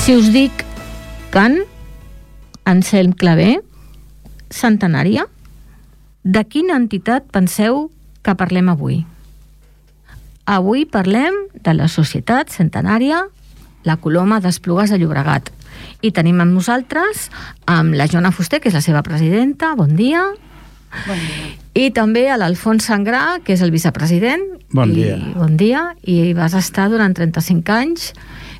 Si us dic Can Anselm Clavé, centenària, de quina entitat penseu que parlem avui? Avui parlem de la Societat Centenària La Coloma d'Esplugues de Llobregat. I tenim amb nosaltres amb la Joana Fuster, que és la seva presidenta. Bon dia. Bon dia. I també a l'Alfons Sangrà, que és el vicepresident. Bon dia. Bon dia. I vas estar durant 35 anys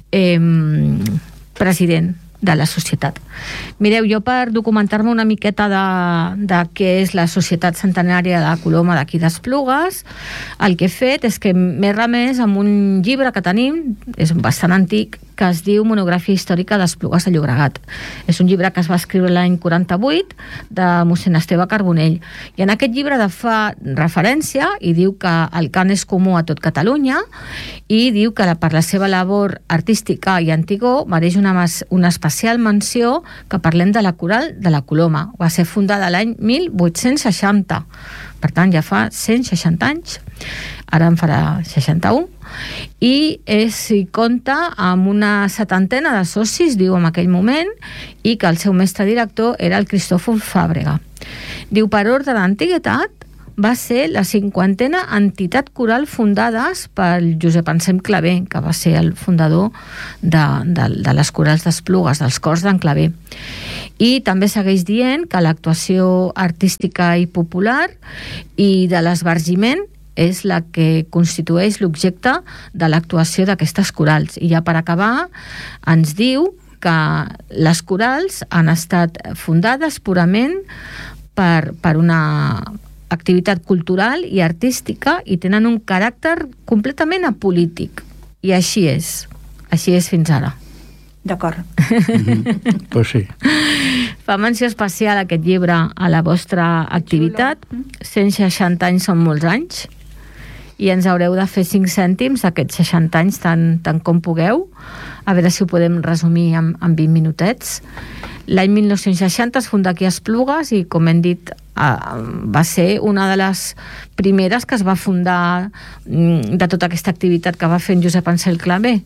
president de la societat. Mireu, jo per documentar-me una miqueta de què és la Societat Centenària de la Coloma d'aquí d'Esplugues, el que he fet és que m'he remès amb un llibre que tenim, és bastant antic, que es diu Monografia històrica d'Esplugues de Llobregat. És un llibre que es va escriure l'any 48 de mossèn Esteve Carbonell. I en aquest llibre fa referència i diu que el cant és comú a tot Catalunya i diu que per la seva labor artística i antigor mereix una especial menció que parlem de la coral de la Coloma. Va ser fundada l'any 1860. Per tant, ja fa 160 anys. Ara en farà 61. I s'hi compta amb una setantena de socis, diu en aquell moment, i que el seu mestre director era el Cristòfol Fàbrega. Diu, per ordre d'antiguitat, va ser la 50a entitat coral fundades pel Josep Anselm Clavé, que va ser el fundador de les corals d'Esplugues, dels cors d'en Clavé. I també segueix dient que l'actuació artística i popular i de l'esbargiment és la que constitueix l'objecte de l'actuació d'aquestes corals. I ja per acabar, ens diu que les corals han estat fundades purament per una activitat cultural i artística i tenen un caràcter completament apolític. I així és fins ara. D'acord. Pues sí. Fa menció especial aquest llibre a la vostra activitat. 160 anys són molts anys i ens haureu de fer 5 cèntims d'aquests 60 anys tant com pugueu. A veure si ho podem resumir en 20 minutets. L'any 1960 es funda aquí a Esplugues i, com hem dit, va ser una de les primeres que es va fundar de tota aquesta activitat que va fer en Josep Anselm Clavé.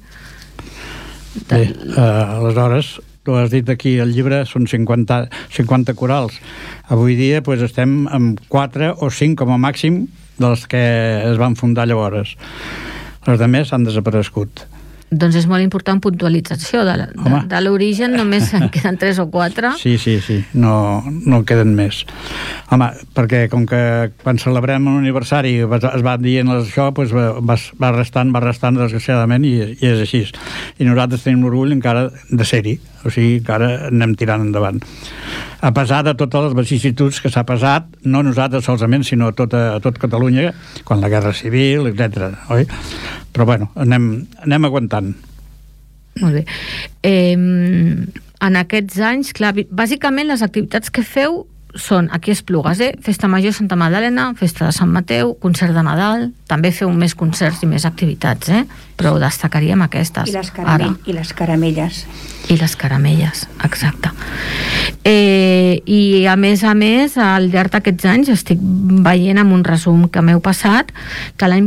Bé, aleshores, tu has dit aquí al llibre són 50 corals. Avui dia estem amb 4 o 5 com a màxim dels que es van fundar llavors. Els altres han desaparegut. Doncs és molt important puntualització de l'origen, només en queden 3 o 4. Sí, no en queden més. Home, perquè com que quan celebrem l'aniversari es va dient això, va restant desgraciadament, i és així. I nosaltres tenim l'orgull encara de ser-hi, o sigui, encara anem tirant endavant. A pesar de totes les vicissituds que s'ha passat, no nosaltres solament, sinó a tot Catalunya, quan la Guerra Civil, etc. Oi? Però bueno, anem aguantant. Molt bé. En aquests anys, clar, bàsicament les activitats que feu són aquí a Esplugues, Festa Major Santa Magdalena, Festa de Sant Mateu, concert de Nadal, també feu més concerts i més activitats, però destacaríem aquestes. I les caramelles. I les caramelles, exacte. I a més, al llarg d'aquests anys estic veient amb un resum que m'heu passat que l'any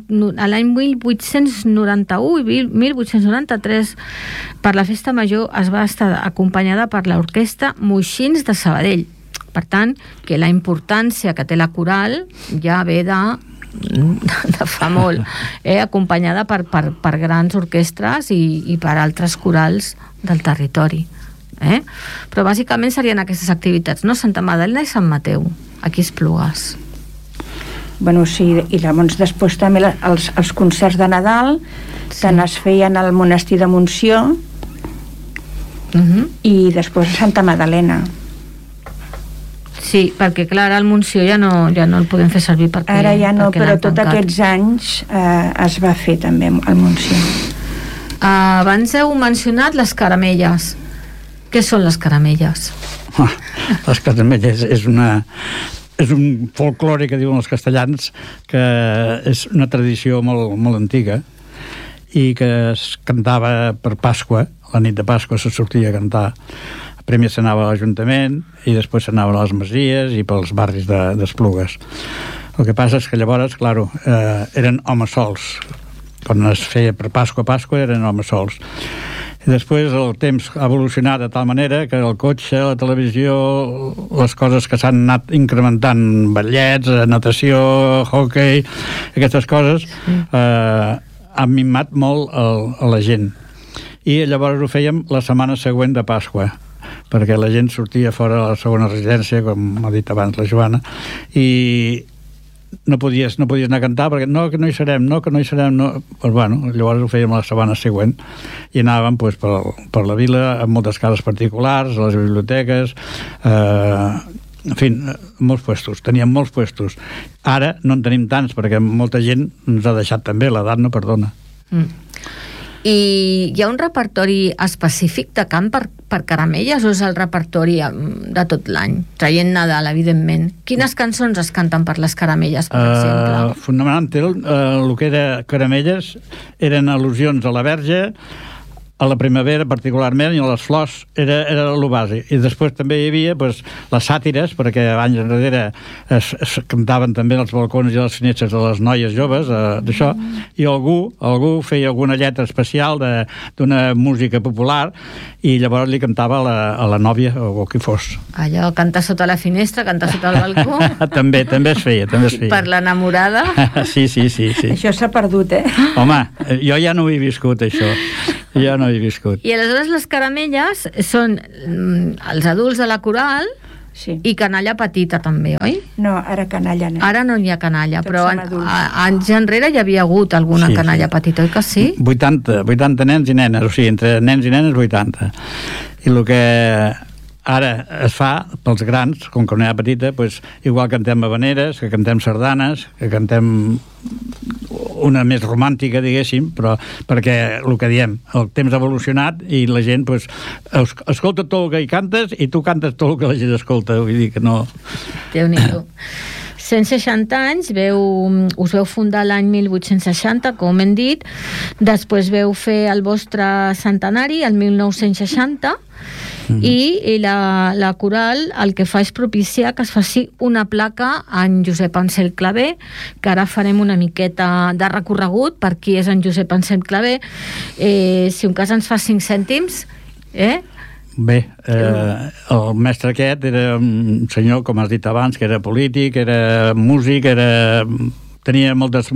1891 i 1893 per la Festa Major es va estar acompanyada per l'Orquestra Moixins de Sabadell. Per tant, que la importància que té la coral ja ve de fa molt, acompanyada per grans orquestres i per altres corals del territori. Però bàsicament serien aquestes activitats, no? Santa Magdalena i Sant Mateu, aquí a Esplugues. Bueno, sí, i llavors després també els concerts de Nadal tant es feien al monestir de Montsió i després a Santa Magdalena. Sí, perquè clar, ara el Montsió ja no el podem fer servir perquè ara ja no, però tots aquests anys es va fer també el Montsió. Abans heu mencionat les caramelles. Què són les caramelles? Les caramelles és un folklore que diuen els castellans, que és una tradició molt, molt antiga i que es cantava per Pasqua. La nit de Pasqua se sortia a cantar. Primer s'anava a l'Ajuntament i després s'anava a les masies i pels barris d'Esplugues. El que passa és que llavors, clar, eren homes sols. Quan es feia per Pasqua eren homes sols. I després el temps ha evolucionat de tal manera que el cotxe, la televisió, les coses que s'han anat incrementant, ballets, natació, hockey, aquestes coses, han mimat molt a la gent. I llavors ho fèiem la setmana següent de Pasqua, perquè la gent sortia fora a la segona residència, com ha dit abans la Joana, i no podies anar a cantar perquè que no hi serem. Pues bueno, llavors ho fèiem la setmana següent i anàvem pues, per la vila amb moltes cases particulars, a les biblioteques, en fi, molts puestos, teníem molts puestos. Ara no en tenim tants perquè molta gent ens ha deixat també, l'edat no perdona. I hi ha un repertori específic de cant per Caramelles o és el repertori de tot l'any, traient Nadal, evidentment? Quines cançons es canten per les Caramelles, per exemple? Fonamentalment, el que era Caramelles eren al·lusions a la Verge, a la primavera particularment, i a les flors era el bàsic. I després també hi havia pues, les sàtires, perquè anys enrere es cantaven també als balcons i a les finestres de les noies joves, d'això, i algú feia alguna lletra especial d'una música popular i llavors li cantava a la nòvia o qui fos. Allò, cantar sota la finestra, cantar sota el balcó... també es feia. Per l'enamorada? Sí. Això s'ha perdut, Home, jo ja no ho he viscut, això. Ja no he viscut. I aleshores les Caramelles són els adults de la coral i canalla petita també, oi? No, ara canalla no. Ara no hi ha canalla, però anys enrere hi havia hagut alguna canalla petita, oi que sí? 80 nens i nenes, o sigui, entre nens i nenes 80. I el que ara es fa pels grans, com que no hi ha petita, pues, igual cantem habaneres, que cantem sardanes, que cantem una més romàntica, diguéssim, però perquè el que diem, el temps ha evolucionat i la gent pues, escolta tot el que hi cantes i tu cantes tot el que la gent escolta, vull dir que no... Déu-n'hi-do. 160 anys, us veu fundar l'any 1860, com hem dit, després veu fer el vostre centenari, el 1960, i la coral el que fa és propiciar que es faci una placa en Josep Ansel Clavé, que ara farem una miqueta de recorregut per qui és en Josep Ansel Clavé. Si un cas ens fa 5 cèntims, Bé, el mestre aquest era un senyor, com has dit abans, que era polític, era músic, tenia moltes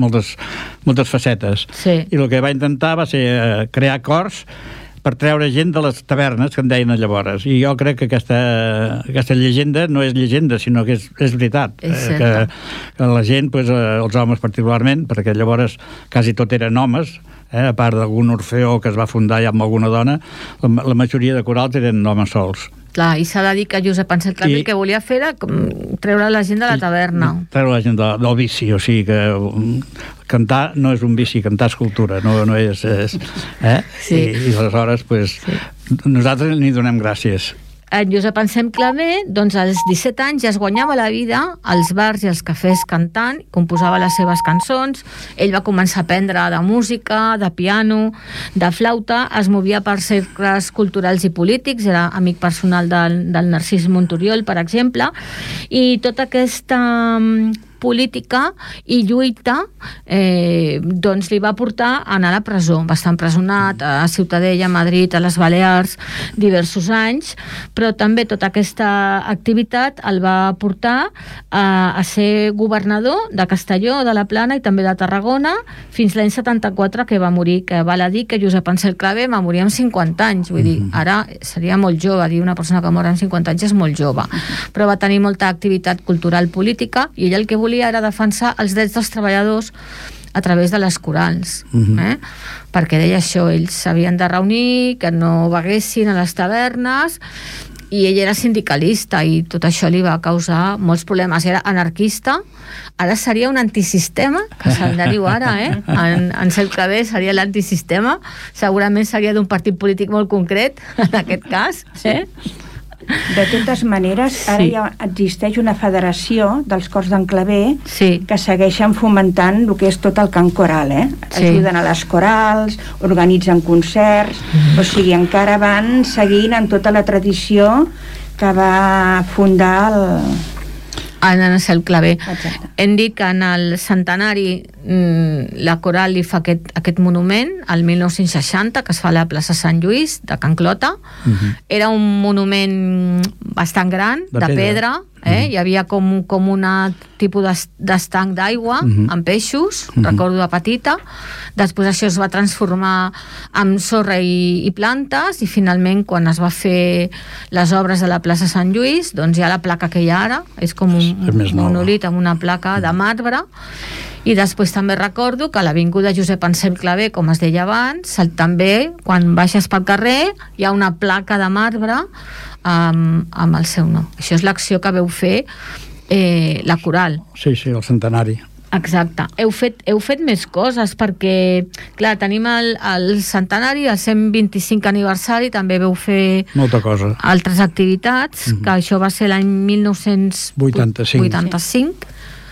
facetes. Sí. I el que va intentar va ser crear cors per treure gent de les tavernes, que en deien llavors. I jo crec que aquesta llegenda no és llegenda, sinó que és veritat. Que la gent, pues, els homes particularment, perquè llavors quasi tot eren homes, a part d'algun orfeó que es va fundar ja amb alguna dona, la majoria de corals eren homes sols. Clar, i s'ha de dir que Josep Ansel Clavé el que volia fer era treure la gent de la taverna. Treure la gent del vici, o sigui que cantar no és un vici, cantar és cultura, no és... Sí. I aleshores, pues, nosaltres n'hi donem gràcies. En Josep Ansel Clavé, doncs als 17 anys ja es guanyava la vida als bars i als cafès cantant, composava les seves cançons, ell va començar a aprendre de música, de piano, de flauta, es movia per cercles culturals i polítics, era amic personal del Narcís Montoriol, per exemple, i tota aquesta política i lluita doncs li va portar a anar a la presó. Va estar empresonat a Ciutadella, a Madrid, a les Balears diversos anys, però també tota aquesta activitat el va portar a ser governador de Castelló, de la Plana i també de Tarragona fins l'any 74, que va morir, que val a dir que Josep Ansel Clavé va morir amb 50 anys, vull dir, ara seria molt jove, dir una persona que mor amb 50 anys és molt jove, però va tenir molta activitat cultural política i ell el que volia era defensar els drets dels treballadors a través de les corals, perquè deia això, ells s'havien de reunir, que no beguessin a les tavernes, i ell era sindicalista i tot això li va causar molts problemes. Era anarquista, ara seria un antisistema, que se'l diu ara, en Ansel Clavé seria l'antisistema, segurament seria d'un partit polític molt concret, en aquest cas, De totes maneres, ara ja existeix una federació dels cors d'en Clavé que segueixen fomentant el que és tot el cant coral, ajuden a les corals, organitzen concerts, o sigui, encara van seguint en tota la tradició que va fundar han de ser el claver. Exacte. Hem dit que en el centenari la Coral li fa aquest monument el 1960, que es fa a la plaça Sant Lluís de Can Clota. Era un monument bastant gran, de pedra. Hi havia com una tipus d'estanc d'aigua amb peixos, recordo de petita. Després això es va transformar en sorra i plantes, i finalment quan es va fer les obres de la plaça Sant Lluís, doncs hi ha la placa que hi ha ara, és com un monolit amb una placa de marbre. I després també recordo que a l'avinguda Josep Anselm Clavé, com es deia abans, també quan baixes pel carrer hi ha una placa de marbre amb el seu nom. Això és l'acció que veu fer la Coral. Sí, el centenari. Exacte. Heu fet més coses perquè, clar, tenim el centenari, el 125 aniversari, també veu fer molta cosa. Altres activitats, que això va ser l'any 1985.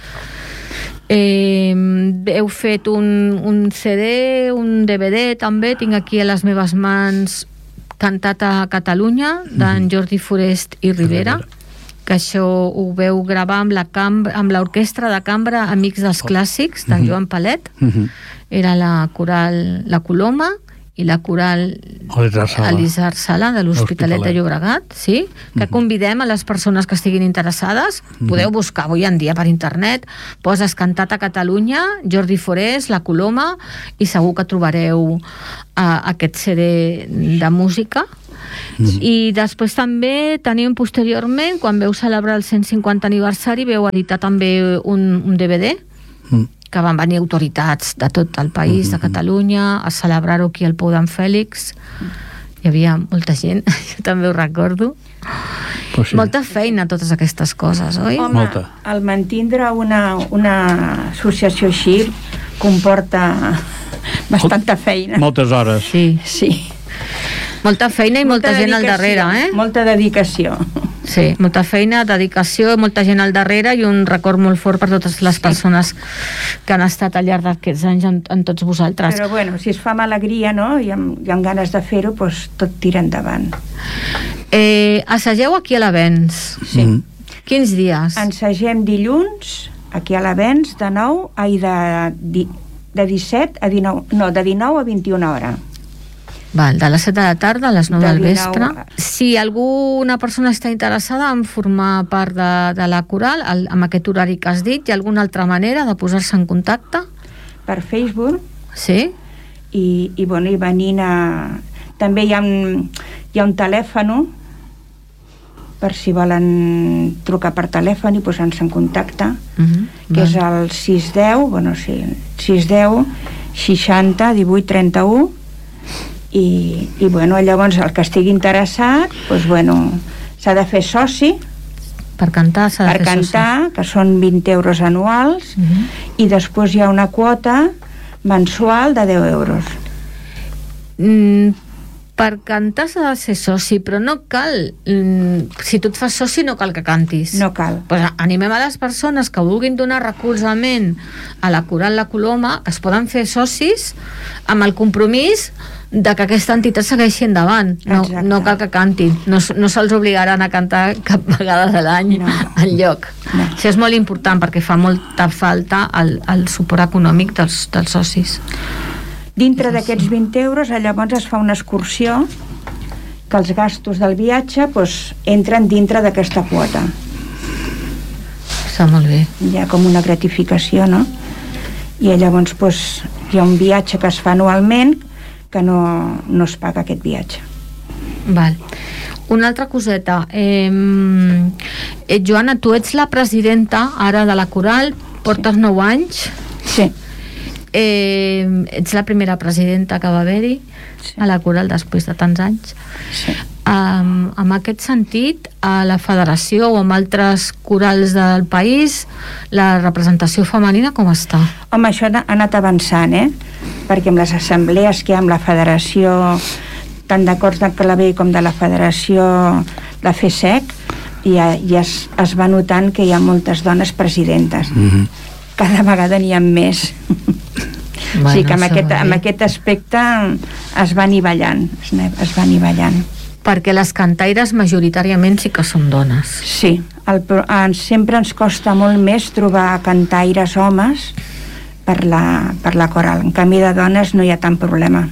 Heu fet un CD, un DVD també, tinc aquí a les meves mans Cantata a Catalunya, d'en Jordi Forest i Rivera, que això ho veu gravar amb l'orquestra de cambra Amics dels Clàssics, d'en Joan Palet. Era la coral La Coloma i la coral Elisar Sala de l'Hospitalet de Llobregat, sí? Que convidem a les persones que estiguin interessades. Podeu buscar avui en dia per internet, poses Cantata a Catalunya, Jordi Forés, La Coloma, i segur que trobareu aquest CD de música. I després també tenim posteriorment, quan veu celebrar el 150 aniversari, veu editar també un DVD, que van venir autoritats de tot el país, de Catalunya, a celebrar-ho aquí al Pou d'en Fèlix. Hi havia molta gent, jo també ho recordo. Molta feina, totes aquestes coses, oi? Home, el mantindre una associació així comporta bastanta feina. Moltes hores. Sí. Molta feina i molta gent al darrere, eh? Molta dedicació. Sí, molta feina, dedicació, molta gent al darrere i un record molt fort per totes les persones que han estat al llarg d'aquests anys amb tots vosaltres. Però bueno, si es fa amb alegria, no?, i amb ganes de fer-ho, doncs tot tira endavant. Assageu aquí a l'Avenç. Sí. Quins dies? Ensagem dilluns, aquí a l'Avenç, de 17 a 19, no, de 19 a 21 hores. Val, de les 7 de la tarda a les 9 del vespre. Si alguna persona està interessada en formar part de la coral, amb aquest horari que has dit, hi ha alguna altra manera de posar-se en contacte? Per Facebook. Sí? I venint a... També hi ha un telèfon, per si volen trucar per telèfon i posar-se en contacte, que és el 610 60 18 31, i llavors el que estigui interessat s'ha de fer soci per cantar, que són 20 euros anuals, i després hi ha una quota mensual de 10 euros. Per cantar s'ha de ser soci, però no cal, si tu et fas soci no cal que cantis. No cal. Pues animem a les persones que vulguin donar recolzament a la Coral La Coloma, que es poden fer socis amb el compromís de que aquesta entitat segueixi endavant. No cal que cantin, no se'ls obligaran a cantar cap vegada de l'any enlloc. Això és molt important perquè fa molta falta el suport econòmic dels socis. Dintre d'aquests 20 euros llavors es fa una excursió que els gastos del viatge entren dintre d'aquesta quota. Està molt bé. Hi ha com una gratificació, no? I llavors hi ha un viatge que es fa anualment que no es paga aquest viatge. Val. Una altra coseta. Joana, tu ets la presidenta ara de la Coral, portes 9 anys. Sí. Ets la primera presidenta que va haver-hi a la Coral després de tants anys. Sí. En aquest sentit, a la federació o amb altres corals del país, la representació femenina com està? Home, això ha anat avançant, perquè amb les assemblees que hi ha amb la federació, tant de Cors de Clavé com de la federació de FESEC, ja es va notant que hi ha moltes dones presidentes. Cada vegada n'hi ha més. O sigui que amb aquest aspecte es va anivellant. perquè les cantaires majoritàriament sí que són dones. Sí, sempre ens costa molt més trobar cantaires homes per la coral. En canvi de dones no hi ha tant problema.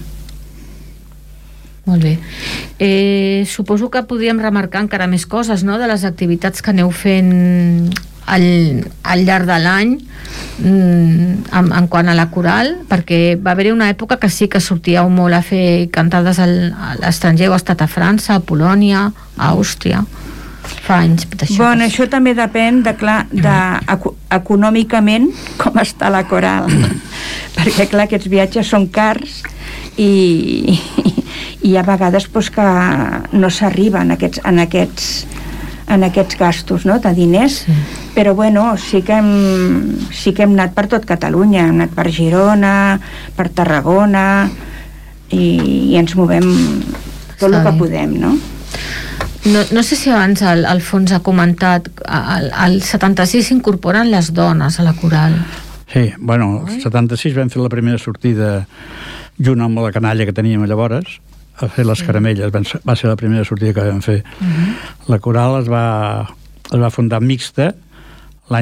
Molt bé. Suposo que podríem remarcar encara més coses, no?, de les activitats que aneu fent al llarg de l'any en quant a la coral, perquè va haver-hi una època que sí que sortíeu molt a fer cantades a l'estranger, heu estat a França, a Polònia, a Àustria, fa anys d'això. Bueno, això també depèn econòmicament com està la coral, perquè clar, aquests viatges són cars i a vegades doncs, que no s'arriba en aquests gastos, no?, de diners, sí. Però bueno, sí que hem anat per tot Catalunya, hem anat per Girona, per Tarragona i ens movem tot el que podem, no? No sé si abans Alfons ha comentat, al 76 s'incorporen les dones a la coral. Sí, bueno, el 76 vam fer la primera sortida junt amb la canalla que teníem llavors, a fer les caramelles, va ser la primera sortida que vam fer. La coral es va fundar mixta l'any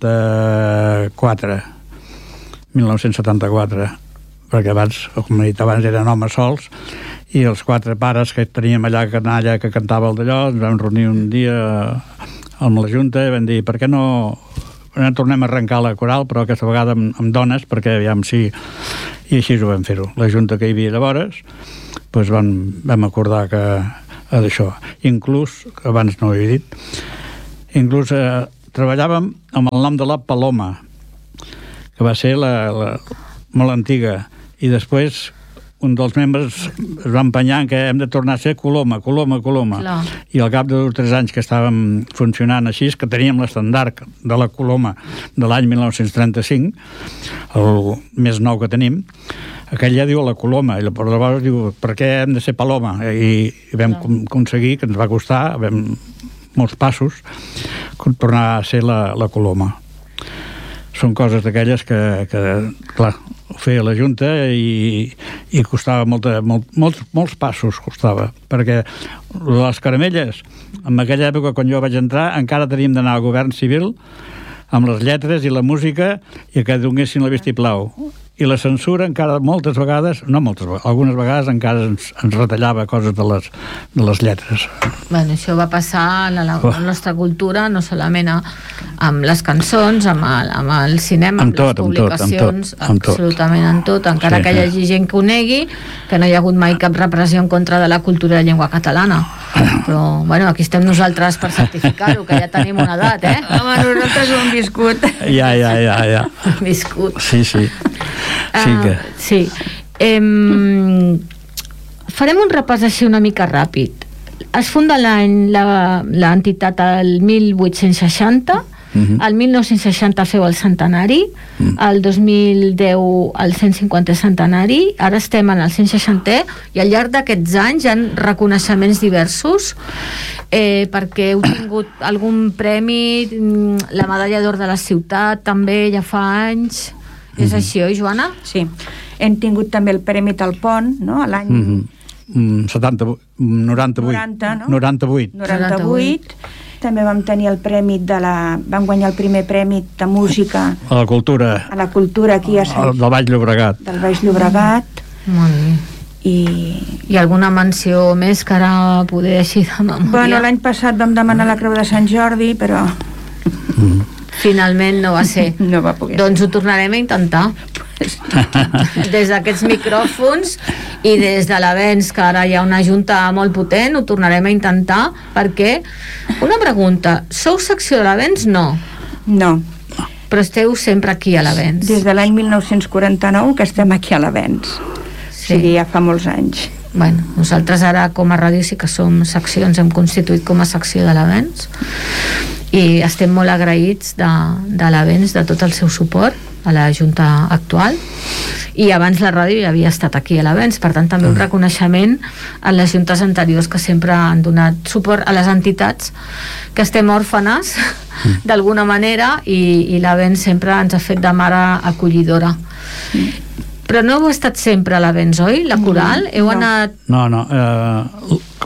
1974, perquè abans, com he dit abans, eren homes sols, i els 4 pares que teníem allà, canalla, que cantava el d'allò, ens vam reunir un dia amb la Junta i vam dir, per què no tornem a arrencar la coral, però aquesta vegada amb dones, perquè aviam si... I així ho vam fer-ho. La Junta que hi havia llavors, doncs vam acordar que d'això. Inclús, abans no ho he dit, inclús treballàvem amb el nom de la Paloma, que va ser molt antiga, i després un dels membres es va empenyar que hem de tornar a ser Coloma. Clar. I al cap de 2 o 3 anys que estàvem funcionant així, que teníem l'estandard de la Coloma de l'any 1935, el més nou que tenim, aquell ja diu la Coloma, i llavors diu, per què hem de ser Paloma? I vam aconseguir, que ens va costar, molts passos, tornar a ser la Coloma. Són coses d'aquelles que clar, ho feia la Junta i costava molts passos costava, perquè les caramelles, en aquella època quan jo vaig entrar, encara teníem d'anar al govern civil amb les lletres i la música i que donessin el vistiplau. I la censura encara algunes vegades encara ens retallava coses de les lletres. Bueno, això va passar a la nostra cultura, no solament amb les cançons, amb el cinema, amb les publicacions, absolutament en tot, encara que hi hagi gent que ho negui, que no hi ha hagut mai cap repressió en contra de la cultura de llengua catalana. Però, bueno, aquí estem nosaltres per certificar-ho, que ja tenim una edat, eh? Home, nosaltres ho hem viscut. Ja. Hem viscut. Sí. Sí. Farem un repàs així una mica ràpid. Es funda l'entitat el 1860, el 1960 feu el centenari, el 2010 el 150è centenari, ara estem en el 160è, i al llarg d'aquests anys hi ha reconeixements diversos, perquè heu tingut algun premi, la medalla d'or de la ciutat també ja fa anys. És així, oi, Joana? Sí. Hem tingut també el Premi Talpont, no?, a l'any... 98. 98. També vam tenir el premi vam guanyar el primer premi de música a la cultura aquí a del Baix Llobregat. Molt bé. I alguna menció més que ara poder així de memòria? Bueno, l'any passat vam demanar la Creu de Sant Jordi, però finalment no va ser. No va poder. Doncs ho tornarem a intentar. Des d'aquests micròfons i des de l'Avenç, que ara hi ha una junta molt potent, ho tornarem a intentar, perquè, una pregunta, sou secció de l'Avenç? No. Però esteu sempre aquí a l'Avenç? Des de l'any 1949 que estem aquí a l'Avenç. Sí. O sigui, ja fa molts anys. Bueno, nosaltres ara com a ràdio sí que som seccions, hem constituït com a secció de l'Avenç i estem molt agraïts de l'Avenç, de tot el seu suport a la Junta actual, i abans la ràdio ja havia estat aquí a l'Avenç, per tant també un reconeixement a les juntes anteriors que sempre han donat suport a les entitats que estem òrfanes d'alguna manera, i l'Avenç sempre ens ha fet de mare acollidora. Però no heu estat sempre a l'Avenç, oi? La coral? Heu anat... No.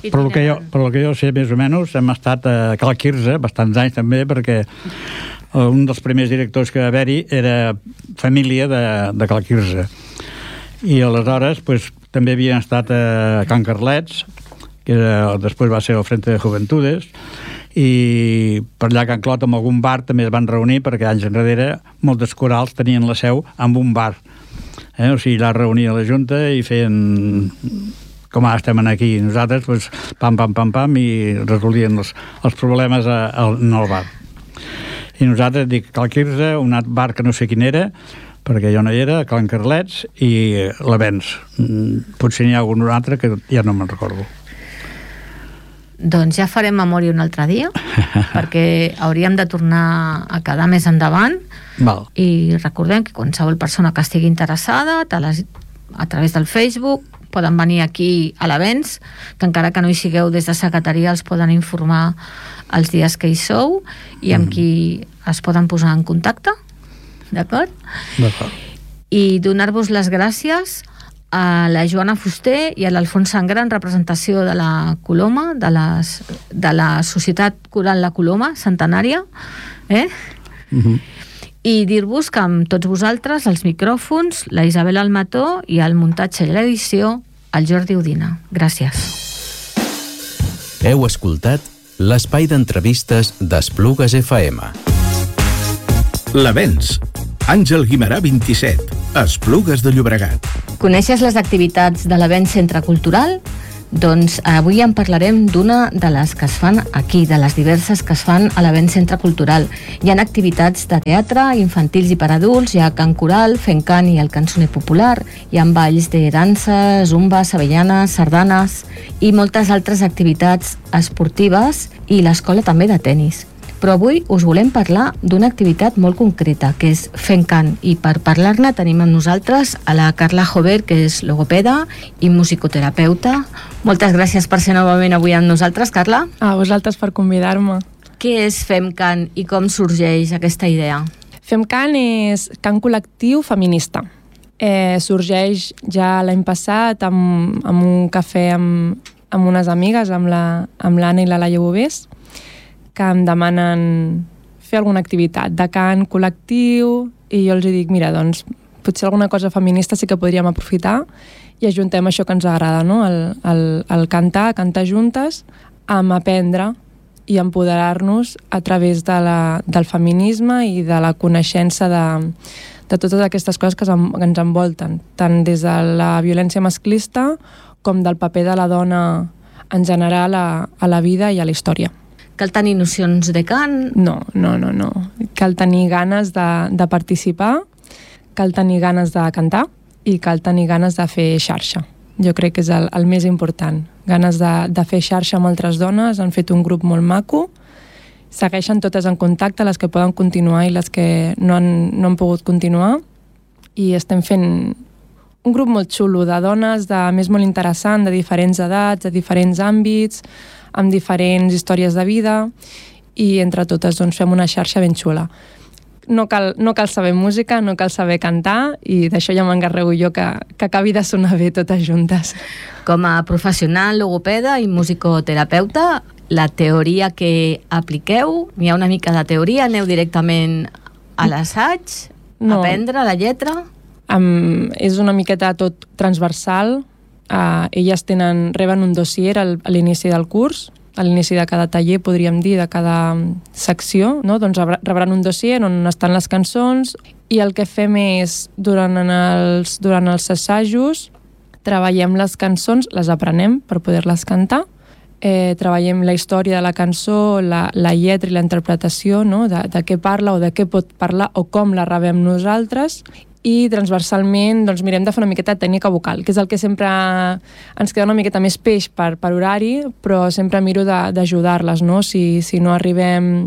Per lo que jo sé, més o menys, hem estat a Cal Quirze bastants anys també, perquè un dels primers directors que va haver-hi era família de Cal Quirze. I aleshores pues, també havien estat a Can Carlets, que després va ser el Frente de Juventudes, i per allà a Can Clot amb algun bar també es van reunir, perquè anys enrere moltes corals tenien la seu amb un bar. O sigui, allà reunia la Junta i feien... com ara estem aquí nosaltres, pues, pam, i resolien els problemes en el bar. I nosaltres, dic, Cal Quirze, un bar que no sé quin era, perquè jo no hi era, Can Carlets i l'Avenç. Potser n'hi ha algun altre que ja no me'n recordo. Doncs ja farem memòria un altre dia, perquè hauríem de tornar a quedar més endavant. Val. I recordem que qualsevol persona que estigui interessada a través del Facebook poden venir aquí a l'Avenç, que encara que no hi sigueu des de secretaria els poden informar els dies que hi sou i amb qui es poden posar en contacte, d'acord? D'acord. I donar-vos les gràcies a la Joana Fuster i a l'Alfons Sangra en representació de la Coloma, de la Societat Coral La Coloma Centenària, i dir-vos que amb tots vosaltres, els micròfons, la Isabel Almató i el muntatge i l'edició, el Jordi Udina. Gràcies. Heu escoltat l'espai d'entrevistes d'Esplugues FM. L'Avenç. Àngel Guimerà 27, Esplugues de Llobregat. Coneixes les activitats de l'Avenç Centre Cultural? Doncs avui en parlarem d'una de les que es fan aquí, de les diverses que es fan a l'Avenç Centre Cultural. Hi ha activitats de teatre, infantils i per adults, hi ha cant coral, fent cant i el cançoner popular, hi ha balls de dansa, zumba, sevillanes, sardanes i moltes altres activitats esportives i l'escola també de tennis. Però avui us volem parlar d'una activitat molt concreta, que és fent cant, i per parlar-ne tenim amb nosaltres a la Carla Jover, que és logopeda i musicoterapeuta. Moltes gràcies per ser novament avui amb nosaltres, Carla. A vosaltres per convidar-me. Què és Fem Cant i com sorgeix aquesta idea? Fem Cant és cant col·lectiu feminista. Sorgeix ja l'any passat amb un cafè amb unes amigues, amb l'Anna i la Laia Bovés, que em demanen fer alguna activitat de cant col·lectiu i jo els dic, mira, doncs potser alguna cosa feminista sí que podríem aprofitar i ajuntem això que ens agrada, no? El cantar juntes, amb aprendre i empoderar-nos a través del feminisme i de la coneixença de totes aquestes coses que ens envolten, tant des de la violència masclista com del paper de la dona en general a la vida i a la història. Cal tenir nocions de cant? No. Cal tenir ganes de participar, cal tenir ganes de cantar i cal tenir ganes de fer xarxa. Jo crec que és el més important. Ganes de fer xarxa amb altres dones, han fet un grup molt maco, segueixen totes en contacte, les que poden continuar i les que no han pogut continuar, i estem fent un grup molt xulo de dones, a més molt interessant, de diferents edats, de diferents àmbits, amb diferents històries de vida, i entre totes doncs, fem una xarxa ben xula. No cal saber música, no cal saber cantar, i d'això ja m'encarrego jo que acabi de sonar bé totes juntes. Com a professional logopeda i musicoterapeuta, la teoria que apliqueu, n'hi ha una mica de teoria, aneu directament a l'assaig, aprendre la lletra? És una miqueta tot transversal. Elles reben un dossier a l'inici del curs, a l'inici de cada taller, podríem dir, de cada secció, no? Doncs rebran un dossier on estan les cançons, i el que fem és, durant els assajos, treballem les cançons, les aprenem per poder-les cantar, treballem la història de la cançó, la lletra i la interpretació, no? De què parla o de què pot parlar o com la rebem nosaltres, i transversalment doncs, mirem de fer una miqueta de tècnica vocal, que és el que sempre ens queda una miqueta més peix per horari, però sempre miro d'ajudar-les, no? Si no arribem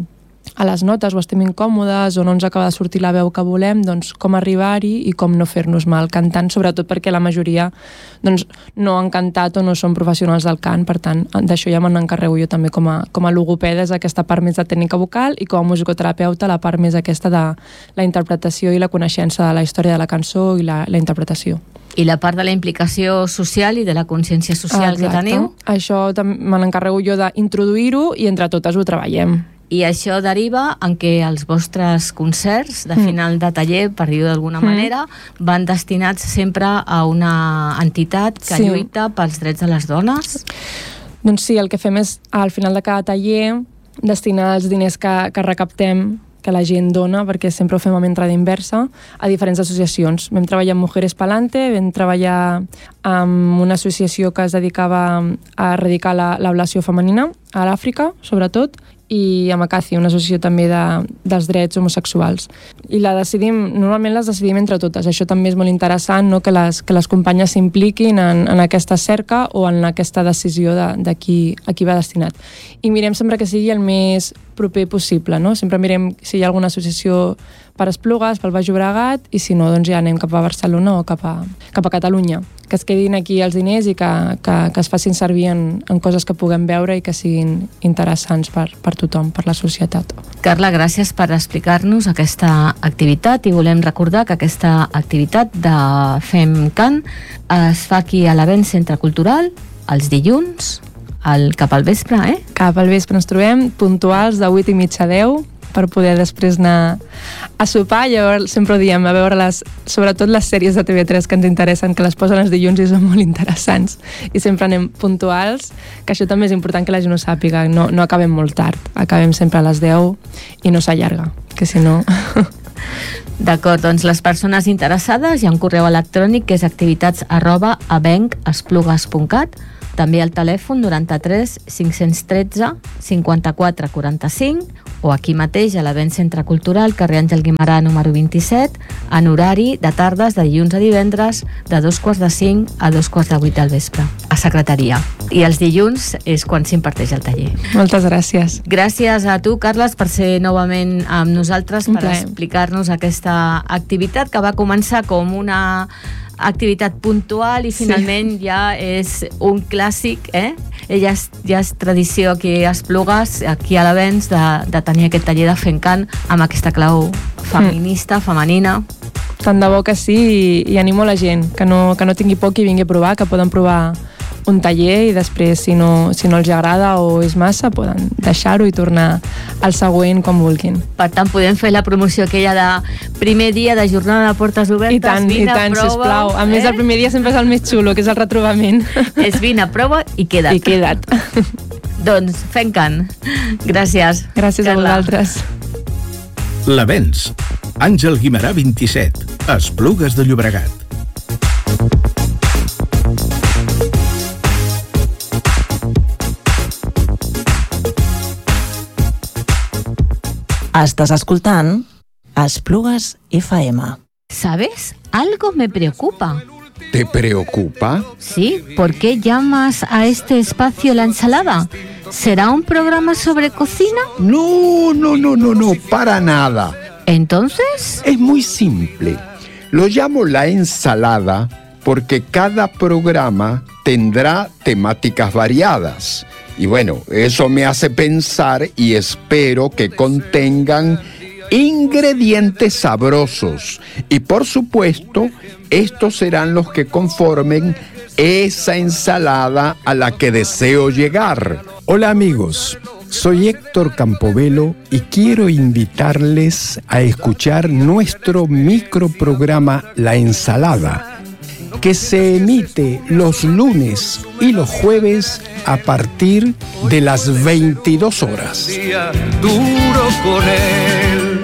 a les notes o estem incòmodes o no ens acaba de sortir la veu que volem, doncs com arribar-hi i com no fer-nos mal cantant, sobretot perquè la majoria doncs, no han cantat o no són professionals del cant, per tant, d'això ja me n'encarrego jo també com a logopeda, és aquesta part més de tècnica vocal, i com a musicoterapeuta la part més aquesta de la interpretació i la coneixença de la història de la cançó i la interpretació. I la part de la implicació social i de la consciència social que teniu? Això me n'encarrego jo d'introduir-ho i entre totes ho treballem. I això deriva en què els vostres concerts de final de taller, per dir-ho d'alguna manera, van destinats sempre a una entitat que lluita pels drets de les dones? Doncs sí, el que fem és, al final de cada taller, destinar els diners que recaptem, que la gent dona, perquè sempre ho fem amb entrada inversa, a diferents associacions. Vam treballar amb Mujeres Palante, vam treballar amb una associació que es dedicava a erradicar l'ablació femenina a l'Àfrica, sobretot, i amb Acaci, una associació també dels drets homosexuals. I normalment les decidim entre totes. Això també és molt interessant, no? que les companyes s'impliquin en aquesta cerca o en aquesta decisió de qui va destinat. I mirem sempre que sigui el més proper possible, no? Sempre mirem si hi ha alguna associació per Esplugues, pel Baix Llobregat, i si no, doncs ja anem cap a Barcelona o cap a Catalunya. Que es quedin aquí els diners i que es facin servir en coses que puguem veure i que siguin interessants per tothom, per la societat. Carla, gràcies per explicar-nos aquesta activitat, i volem recordar que aquesta activitat de Fem Cant es fa aquí a l'Avenç Centre Cultural els dilluns, cap al vespre, eh? Cap al vespre ens trobem puntuals de 8:30 a 10 per poder després anar a sopar. Llavors sempre ho diem, a veure sobretot les sèries de TV3 que ens interessen, que les posen els dilluns i són molt interessants, i sempre anem puntuals, que això també és important que la gent ho sàpiga, no acabem molt tard, acabem sempre a les 10 i no s'allarga, que si no... D'acord, doncs les persones interessades, hi ha un correu electrònic que és activitats@avencesplugues.cat, també al telèfon 93 513 54 45, o aquí mateix a l'Avenç Centre Cultural, carrer Àngel Guimerà número 27, en horari de tardes de dilluns a divendres de 2:45 a 2:45 del vespre, a secretaria. I els dilluns és quan s'imparteix el taller. Moltes gràcies. Gràcies a tu, Carles, per ser novament amb nosaltres, per explicar-nos aquesta activitat que va començar com una activitat puntual i finalment ja és un clàssic, ja és tradició aquí a Esplugues, aquí a l'Avenç, de tenir aquest taller de Fem Cant amb aquesta clau feminista, femenina. Tant de bo que sí, i animo la gent que no tingui por, que vingui a provar, que poden provar un taller i després, si no els agrada o és massa, poden deixar-ho i tornar al següent quan vulguin. Per tant, podem fer la promoció aquella de primer dia de jornada de portes obertes. I tant, sisplau. A més, el primer dia sempre és el més xulo, que és el retrobament. És vine, prova i queda't. I queda't. Doncs Fem Cant. Gràcies. Gràcies, Carla. A vosaltres. L'Avenç. Àngel Guimerà 27. Esplugues de Llobregat. Estás escoltant Esplugues FM. ¿Sabes? Algo me preocupa. ¿Te preocupa? Sí, ¿por qué llamas a este espacio La Ensalada? ¿Será un programa sobre cocina? No, para nada. ¿Entonces? Es muy simple. Lo llamo La Ensalada porque cada programa tendrá temáticas variadas. Y bueno, eso me hace pensar y espero que contengan ingredientes sabrosos. Y por supuesto, estos serán los que conformen esa ensalada a la que deseo llegar. Hola amigos, soy Héctor Campobello y quiero invitarles a escuchar nuestro microprograma La Ensalada, que se emite los lunes y los jueves a partir de las 22 horas. Duro con él.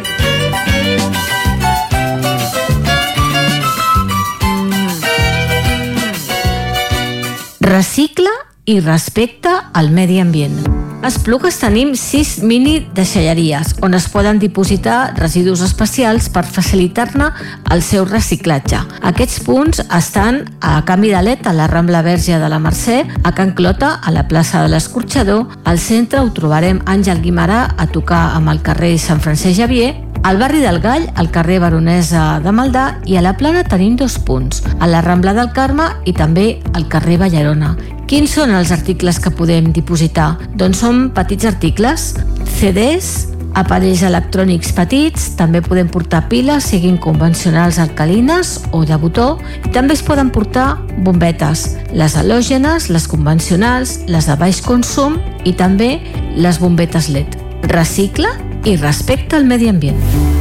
Recicla i respecta el medi ambient. A Esplugues tenim 6 mini deixalleries on es poden dipositar residus especials per facilitar-ne el seu reciclatge. Aquests punts estan a Camí de Let, a la Rambla Verge de la Mercè, a Can Clota, a la plaça de l'Escorxador. Al centre ho trobarem Àngel Guimerà, a tocar amb el carrer Sant Francesc Xavier. Al barri del Gall, al carrer Baronesa de Maldà, i a la Plana tenim 2 punts, a la Rambla del Carme i també al carrer Ballarona. Quins són els articles que podem dipositar? Doncs són petits articles, CDs, aparells electrònics petits, també podem portar piles, siguin convencionals alcalines o de botó, i també es poden portar bombetes, les halògenes, les convencionals, les de baix consum i també les bombetes LED. Recicla i respecta el medi ambient.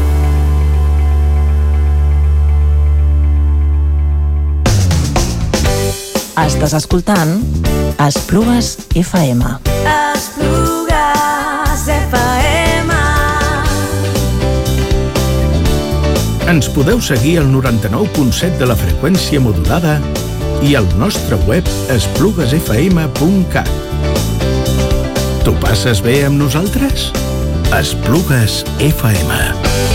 Estàs escoltant Esplugues FM. Esplugues FM. Ens podeu seguir al 99.7 de la freqüència modulada i al nostre web espluguesfm.cat. T'ho passes bé amb nosaltres? Esplugues FM.